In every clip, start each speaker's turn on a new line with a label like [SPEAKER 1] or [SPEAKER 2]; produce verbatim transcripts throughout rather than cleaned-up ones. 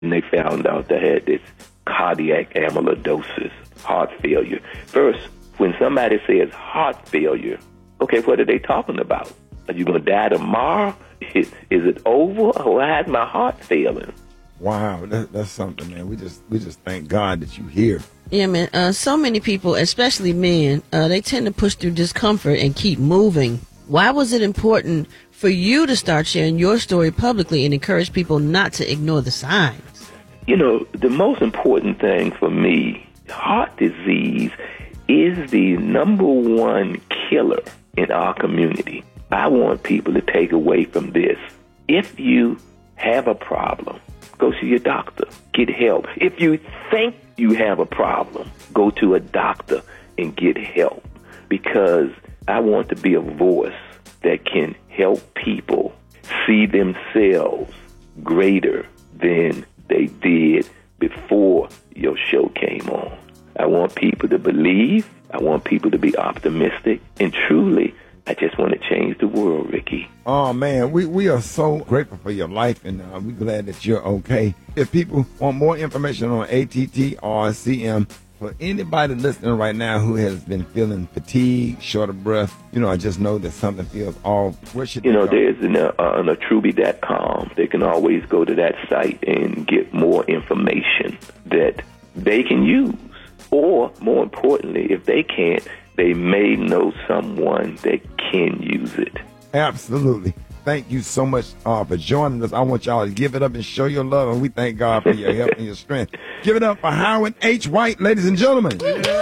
[SPEAKER 1] and they found out they had this cardiac amyloidosis, heart failure. First, when somebody says heart failure, okay, what are they talking about? Are you going to die tomorrow? Is, is it over? Why is my heart failing?
[SPEAKER 2] Wow, that, that's something, man. We just we just thank God that you're here.
[SPEAKER 3] Yeah, man. Uh, so many people, especially men, uh, they tend to push through discomfort and keep moving. Why was it important for you to start sharing your story publicly and encourage people not to ignore the signs?
[SPEAKER 1] You know, the most important thing for me, heart disease is the number one killer in our community. I want people to take away from this. If you have a problem, go see your doctor. Get help. If you think you have a problem, go to a doctor and get help. Because I want to be a voice that can help people see themselves greater than they did before your show came on. I want people to believe. I want people to be optimistic. And truly, I just want to change the world, Ricky.
[SPEAKER 2] Oh, man, we, we are so grateful for your life, and uh, we're glad that you're okay. If people want more information on A T T R C M, for anybody listening right now who has been feeling fatigue, short of breath, you know, I just know that something feels off. Where should
[SPEAKER 1] You know,
[SPEAKER 2] go?
[SPEAKER 1] there's an, uh, on Atruby dot com. They can always go to that site and get more information that they can use. Or, more importantly, if they can't, they may know someone that can use it.
[SPEAKER 2] Absolutely. Thank you so much uh, for joining us. I want y'all to give it up and show your love, and we thank God for your help and your strength. Give it up for Howard H. White, ladies and gentlemen.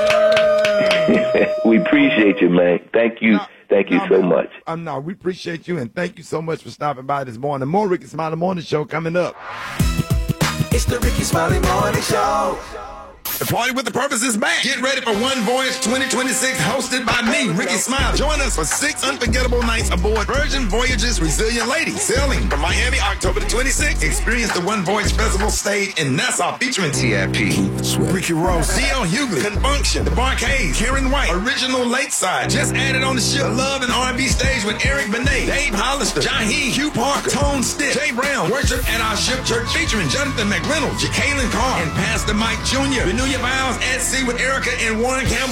[SPEAKER 1] We appreciate you, man. Thank you.
[SPEAKER 2] No,
[SPEAKER 1] thank you
[SPEAKER 2] no,
[SPEAKER 1] so
[SPEAKER 2] man.
[SPEAKER 1] much.
[SPEAKER 2] Um, no, we appreciate you, and thank you so much for stopping by this morning. More Ricky Smiley Morning Show coming up.
[SPEAKER 4] It's the Ricky Smiley Morning Show.
[SPEAKER 2] The Party with the Purpose is back. Get ready for One Voyage twenty twenty-six, hosted by me, Ricky Smiley. Join us for six unforgettable nights aboard Virgin Voyages Resilient Lady, sailing from Miami October the twenty-sixth. Experience the One Voyage Festival stage in Nassau featuring T I P, Ricky Ross, D L Hughley, Confunction, The Barcades, Karen White, Original Lakeside. Just added on the ship, the Love and R and B stage with Eric Benet, Dave Hollister, Jaheim, Hugh Parker, Tone Stitt, Jay Brown. Worship at our ship church featuring Jonathan McReynolds, Jacqueline Carr, and Pastor Mike Junior Renew your vows at sea with Erica and Warren Campbell.